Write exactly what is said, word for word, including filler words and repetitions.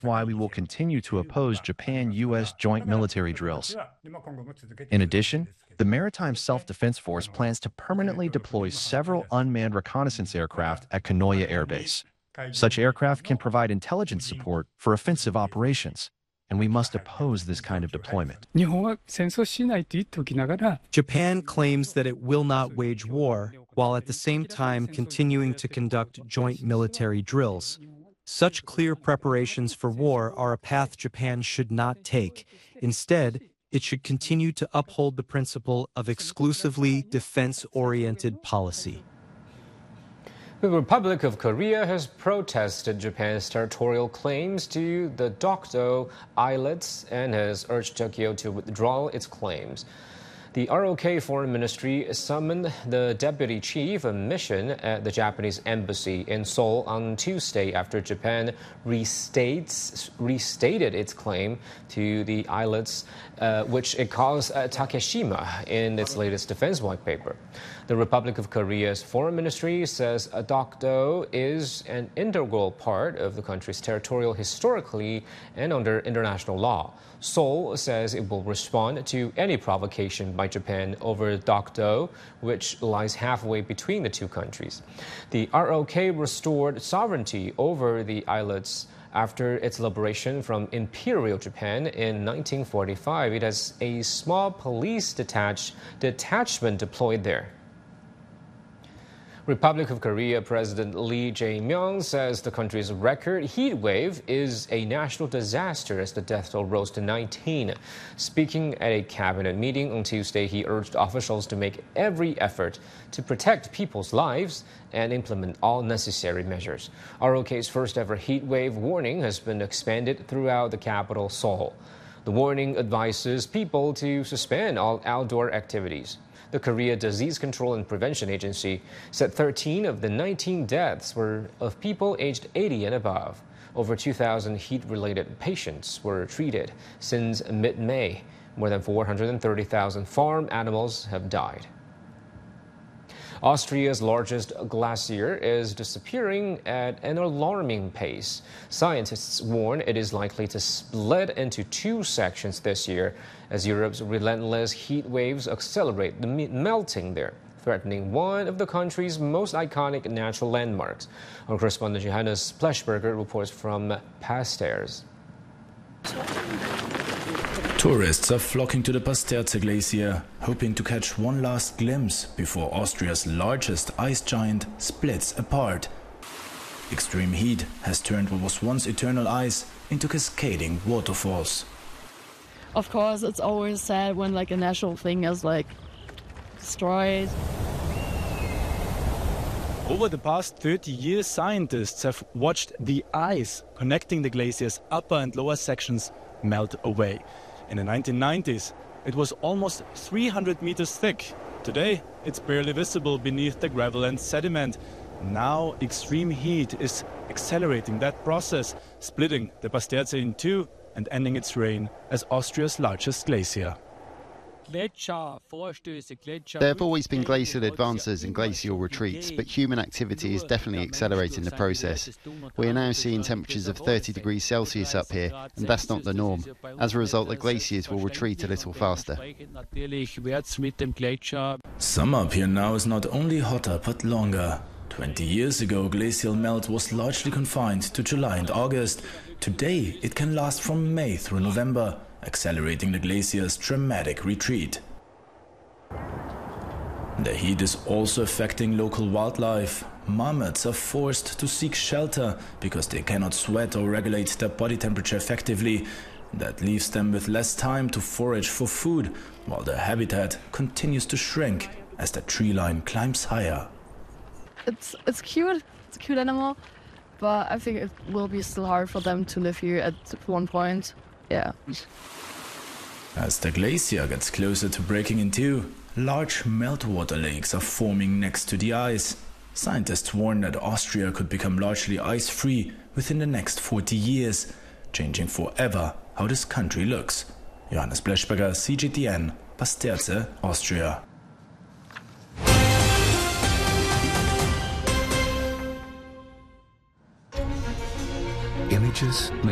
why we will continue to oppose Japan U S joint military drills. In addition, the Maritime Self-Defense Force plans to permanently deploy several unmanned reconnaissance aircraft at Kanoya Air Base. Such aircraft can provide intelligence support for offensive operations, and we must oppose this kind of deployment. Japan claims that it will not wage war, while at the same time continuing to conduct joint military drills. Such clear preparations for war are a path Japan should not take. Instead, it should continue to uphold the principle of exclusively defense-oriented policy. The Republic of Korea has protested Japan's territorial claims to the Dokdo Islets and has urged Tokyo to withdraw its claims. The R O K Foreign Ministry summoned the deputy chief of mission at the Japanese embassy in Seoul on Tuesday after Japan restates, restated its claim to the islets, uh, which it calls uh, Takeshima in its latest defense white paper. The Republic of Korea's foreign ministry says Dokdo is an integral part of the country's territorial historically and under international law. Seoul says it will respond to any provocation by Japan over Dokdo, which lies halfway between the two countries. The R O K restored sovereignty over the islets after its liberation from Imperial Japan in nineteen forty-five. It has a small police detach- detachment deployed there. Republic of Korea President Lee Jae-myung says the country's record heat wave is a national disaster as the death toll rose to nineteen. Speaking at a cabinet meeting on Tuesday, he urged officials to make every effort to protect people's lives and implement all necessary measures. R O K's first ever heat wave warning has been expanded throughout the capital, Seoul. The warning advises people to suspend all outdoor activities. The Korea Disease Control and Prevention Agency said thirteen of the nineteen deaths were of people aged eighty and above. Over two thousand heat-related patients were treated since mid-May. More than four hundred thirty thousand farm animals have died. Austria's largest glacier is disappearing at an alarming pace. Scientists warn it is likely to split into two sections this year as Europe's relentless heat waves accelerate the melting there, threatening one of the country's most iconic natural landmarks. Our correspondent Johannes Pleshberger reports from Pasters. Tourists are flocking to the Pasterze Glacier, hoping to catch one last glimpse before Austria's largest ice giant splits apart. Extreme heat has turned what was once eternal ice into cascading waterfalls. Of course, it's always sad when like a natural thing is like destroyed. Over the past thirty years, scientists have watched the ice connecting the glacier's upper and lower sections melt away. In the nineteen nineties, it was almost three hundred meters thick. Today, it's barely visible beneath the gravel and sediment. Now, extreme heat is accelerating that process, splitting the Pasterze in two and ending its reign as Austria's largest glacier. There have always been glacial advances and glacial retreats, but human activity is definitely accelerating the process. We are now seeing temperatures of thirty degrees Celsius up here, and that's not the norm. As a result, the glaciers will retreat a little faster. Summer up here now is not only hotter but longer. twenty years ago, glacial melt was largely confined to July and August. Today, it can last from May through November, accelerating the glacier's dramatic retreat. The heat is also affecting local wildlife. Marmots are forced to seek shelter because they cannot sweat or regulate their body temperature effectively. That leaves them with less time to forage for food, while their habitat continues to shrink as the tree line climbs higher. It's it's cute. It's a cute animal, but I think it will be still hard for them to live here at one point. Yeah. As the glacier gets closer to breaking in two, large meltwater lakes are forming next to the ice. Scientists warn that Austria could become largely ice-free within the next forty years, changing forever how this country looks. Johannes Pleshberger, C G T N, Pasterze, Austria. Images